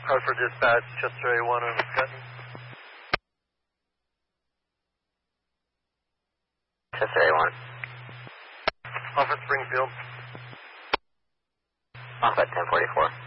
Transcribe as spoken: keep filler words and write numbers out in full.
Hartford Dispatch, Chester A one on Scutton. Chester A one. Off at Springfield. Off at ten forty-four.